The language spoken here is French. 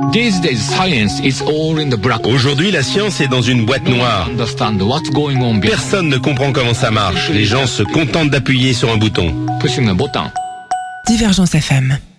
These days, science is all in the black. Aujourd'hui, la science est dans une boîte noire. Understand what's going on behind. Personne ne comprend comment ça marche. Les gens se contentent d'appuyer sur un bouton. Pushing a button. Divergence FM.